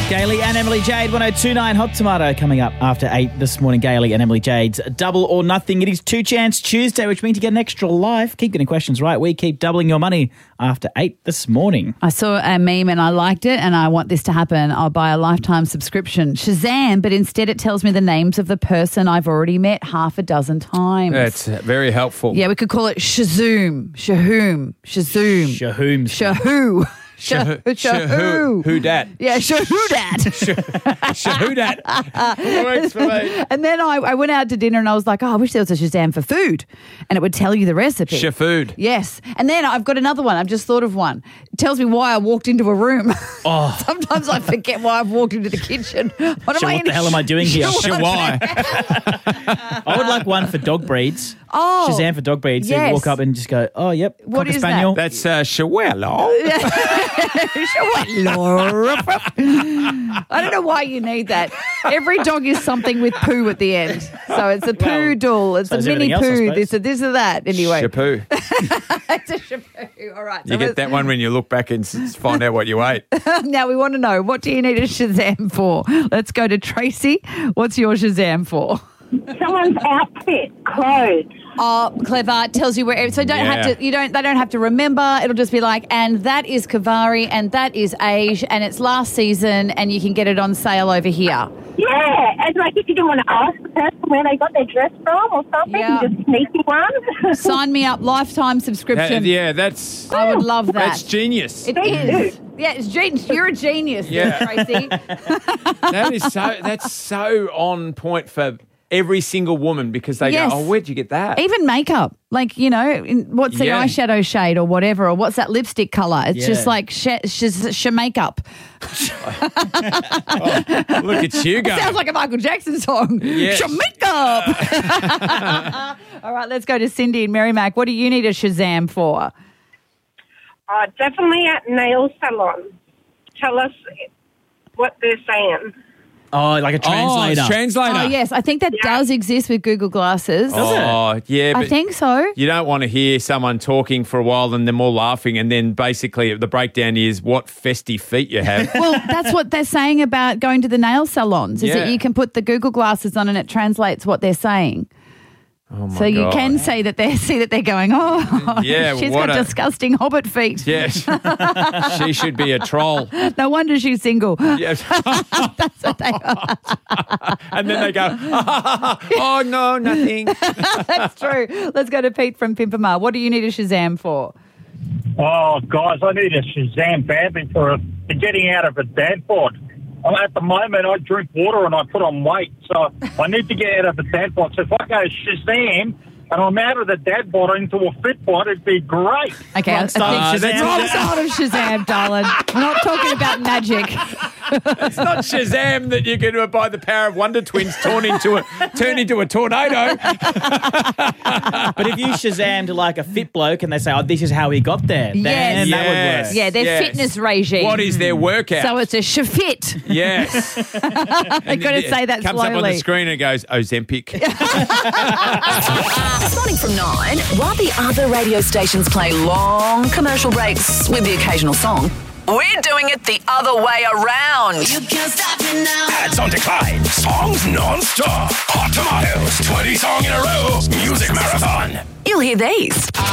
Gailey and Emily Jade, 1029 Hot Tomato coming up after 8 this morning. Gailey and Emily Jade's Double or Nothing. It is Two Chance Tuesday, which means you get an extra life. Keep getting questions right. We keep doubling your money after 8 this morning. I saw a meme and I liked it and I want this to happen. I'll buy a lifetime subscription. Shazam, but instead it tells me the names of the person I've already met half a dozen times. That's very helpful. Yeah, we could call it Shazoom, Shahoom, Shazoom. Shahoom. Shahoo. Shahoo. Who dat? Yeah, Shahoo dat. Shahoo dat. Works for me. And then I went out to dinner and I was like, I wish there was a Shazam for food. And it would tell you the recipe. Shafood. Yes. And then I've got another one. I've just thought of one. It tells me why I walked into a room. Oh. Sometimes I forget why I've walked into the kitchen. What the hell am I doing here? Shawai. I would like one for dog breeds. Oh. Shazam for dog breeds. So yes. you walk up and just go, oh, yep, What Cocker is Spaniel. that? That's Shawello. I don't know why you need that. Every dog is something with poo at the end. So it's a poodle, it's a so is mini everything else, I poo, suppose. this or that. Anyway. Shapoo. It's a shapoo. All right. You get that one when you look back and find out what you ate. Now we want to know, what do you need a Shazam for? Let's go to Tracy. What's your Shazam for? Someone's outfit, clothes. Oh, clever. It tells you where. So don't have to. They don't have to remember. It'll just be like, and that is Kavari, and that is Age, and it's last season, and you can get it on sale over here. Yeah, and like if you didn't want to ask the person where they got their dress from or something, Yeah. you just sneaky one. Sign me up, lifetime subscription. That's. I would love that. That's genius. It is. Yeah, it's genius. You're a genius, Tracy. That's so on point for every single woman because they Yes. go, oh, where'd you get that? Even makeup, like, what's the Yeah. eyeshadow shade or whatever, or what's that lipstick colour? It's just like makeup. Look at you go. Sounds like a Michael Jackson song. Yes. Makeup. All right, let's go to Cindy and Merrimack. What do you need a Shazam for? Definitely at nail salon. Tell us what they're saying. Oh, like a translator. Oh, translator. Oh, yes, I think that does exist with Google Glasses. Oh, yeah. I But think so. you don't want to hear someone talking for a while and them all laughing and then basically the breakdown is what festive feet you have. Well, that's what they're saying about going to the nail salons, is Yeah. that you can put the Google Glasses on and it translates what they're saying. Oh my So you God. can see that they're going, oh, Yeah, she's what got a- disgusting hobbit feet. Yes. She should be a troll. No wonder she's single. Yes. That's what they are. And then they go, oh, no, nothing. That's true. Let's go to Pete from Pimpamar. What do you need a Shazam for? Oh, guys, I need a Shazam badly for getting out of a dad bod. At the moment, I drink water and I put on weight, so I need to get out of the dad bod. So if I go Shazam and I'm out of the dad bod into a fit bod, it'd be great. Okay, I think Shazam. wrong side of Shazam, darling. We're not talking about magic. It's not Shazam that you can, by the power of Wonder Twins, turn into a tornado. But if you Shazam to like a fit bloke and they say, oh, this is how he got there, then Yes. that would work. Yeah, their Yes. fitness regime. What is their workout? So it's a Shafit. Yes. I've got to say that comes slowly. up on the screen and it goes, Ozempic. This morning from 9, while the other radio stations play long commercial breaks with the occasional song, we're doing it the other way around. You can't stop me now. Ads on decline. Songs non-stop. Hot Tomatoes. 20 song in a row. Music marathon. You'll hear these.